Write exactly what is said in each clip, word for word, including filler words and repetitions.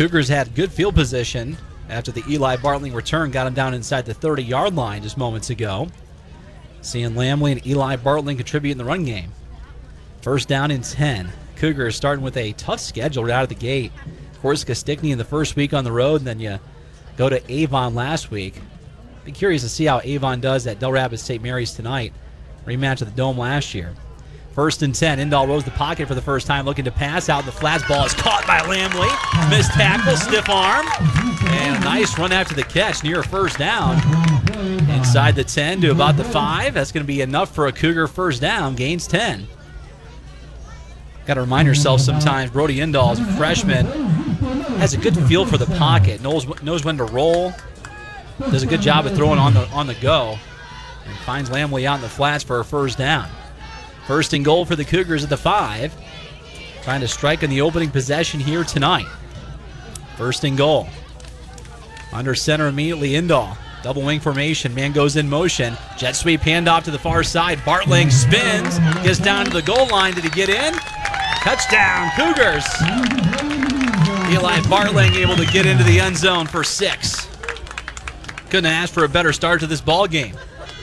Cougars had good field position after the Eli Bartling return got him down inside the thirty-yard line just moments ago. Seeing Lamley and Eli Bartling contribute in the run game. First down and ten. Cougars starting with a tough schedule right out of the gate. Corsica Stickney in the first week on the road, and then you go to Avon last week. Be curious to see how Avon does at Del Rapids Saint Mary's tonight. Rematch of the Dome last year. First and ten. Indahl rolls the pocket for the first time, looking to pass out. The flats ball is caught by Lamley. Missed tackle, stiff arm. And a nice run after the catch near a first down. Inside the ten to about the five. That's going to be enough for a Cougar first down. Gains ten. Got to remind yourself sometimes, Brody Indahl, as a freshman, has a good feel for the pocket. Knows, knows when to roll. Does a good job of throwing on the, on the go. And finds Lamley out in the flats for a first down. First and goal for the Cougars at the five. Trying to strike in the opening possession here tonight. First and goal. Under center immediately, Indahl. Double wing formation. Man goes in motion. Jet sweep handoff to the far side. Bartling spins. Gets down to the goal line. Did he get in? Touchdown, Cougars. Eli Bartling able to get into the end zone for six. Couldn't ask for a better start to this ball game.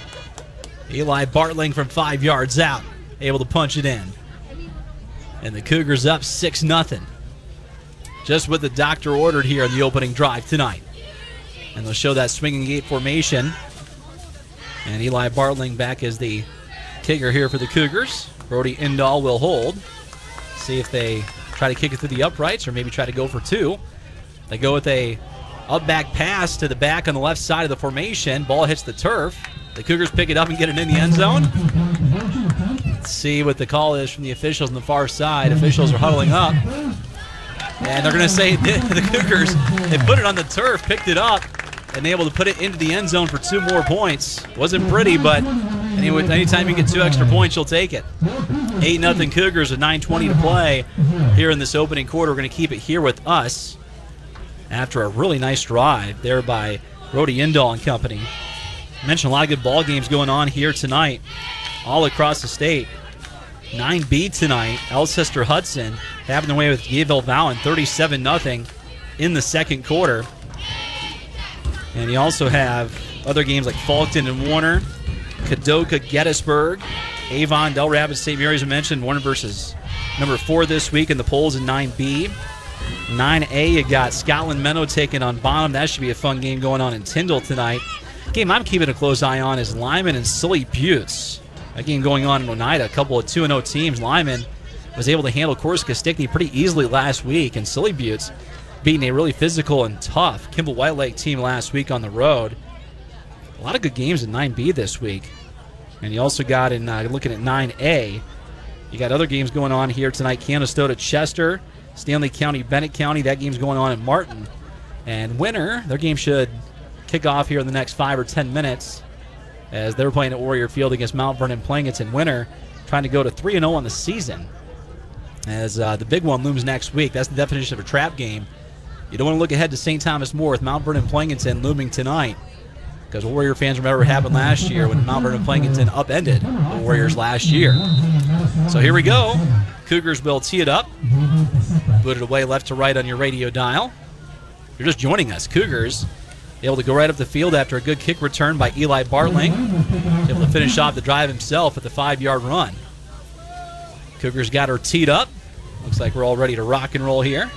Eli Bartling from five yards out, able to punch it in. And the Cougars up six nothing. Just what the doctor ordered here in the opening drive tonight. And they'll show that swinging gate formation. And Eli Bartling back as the kicker here for the Cougars. Brody Indahl will hold. See if they try to kick it through the uprights or maybe try to go for two. They go with a up back pass to the back on the left side of the formation. Ball hits the turf. The Cougars pick it up and get it in the end zone. Let's see what the call is from the officials on the far side. Officials are huddling up. And they're going to say the Cougars, they put it on the turf, picked it up, and able to put it into the end zone for two more points. Wasn't pretty, but anyway, anytime you get two extra points, you'll take it. eight nothing Cougars with nine twenty to play here in this opening quarter. We're going to keep it here with us after a really nice drive there by Brody Indahl and company. I mentioned a lot of good ball games going on here tonight all across the state. nine B tonight, Alcester Hudson having their way with Yeovil Valley, thirty-seven nothing in the second quarter. And you also have other games like Faulkton and Warner, Kadoka, Gettysburg, Avon, Del Rapids, Saint Mary's, I mentioned. Warner versus number four this week in the polls in nine B. nine A, you got Scotland Meadow taking on Bonham. That should be a fun game going on in Tyndall tonight. Game I'm keeping a close eye on is Lyman and Silly Buttes. A game going on in Oneida, a couple of two and oh teams. Lyman was able to handle Corsica Stickney pretty easily last week, and Silly Buttes beating a really physical and tough Kimball White Lake team last week on the road. A lot of good games in nine B this week. And you also got in uh, looking at nine A, you got other games going on here tonight. Canastota, Chester, Stanley County, Bennett County. That game's going on in Martin. And Winter, their game should kick off here in the next five or ten minutes as they're playing at Warrior Field against Mount Vernon Plankinton. Winter trying to go to three and oh on the season as uh, the big one looms next week. That's the definition of a trap game. You don't want to look ahead to Saint Thomas More with Mount Vernon Plankinton looming tonight, because Warrior fans remember what happened last year when Mount Vernon Plankinton upended the Warriors last year. So here we go. Cougars will tee it up. Put it away left to right on your radio dial. You're just joining us. Cougars able to go right up the field after a good kick return by Eli Bartling. Able to finish off the drive himself with the five-yard run. Cougars got her teed up. Looks like we're all ready to rock and roll here.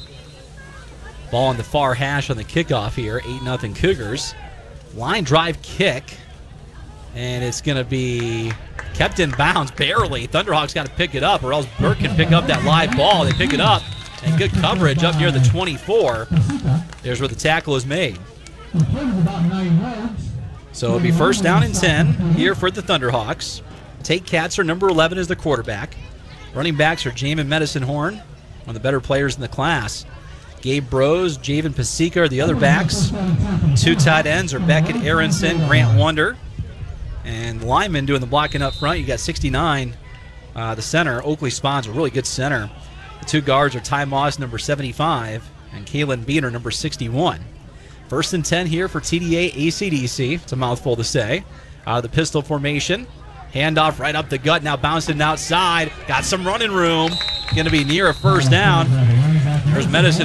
Ball on the far hash on the kickoff here. eight nothing Cougars. Line drive kick. And it's going to be kept in bounds barely. Thunderhawks got to pick it up, or else Burke can pick up that live ball. They pick it up. And good coverage up near the twenty-four. There's where the tackle is made. So it'll be first down and ten here for the Thunderhawks. Tate Katzer, number eleven, is the quarterback. Running backs are Jamin Medicine Horn, one of the better players in the class. Gabe Brose, Javen Pasica are the other backs. Two tight ends are Beckett Aronson, Grant Wonder. And Lyman doing the blocking up front. You got sixty-nine, uh, the center. Oakley Spawns, a really good center. The two guards are Ty Moss, number seventy-five, and Kalen Beener, number sixty-one. First and ten here for T D A A C D C. It's a mouthful to say. Out of the pistol formation. Handoff right up the gut. Now bouncing outside. Got some running room. Going to be near a first down. There's Medicine